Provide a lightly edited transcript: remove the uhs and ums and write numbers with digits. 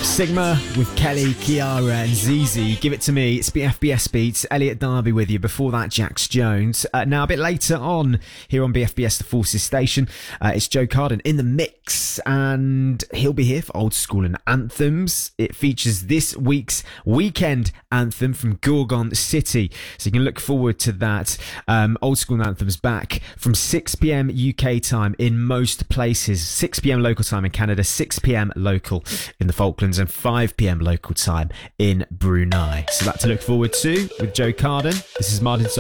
Sigma with Kelly, Kiara and Zizi. Give it to me. It's BFBS Beats. Elliot Darby with you. Before that, Jax Jones. Now, a bit later on here on BFBS The Forces Station, it's Joe Carden in the mix, and he'll be here for Old School and Anthems. It features this week's weekend anthem from Gorgon City, so you can look forward to that. Old School and Anthems back from 6pm UK time in most places, 6pm local time in Canada, 6pm local in the Falklands, and 5pm local time in Brunei. So that to look forward to with Joe Carden. This is Martin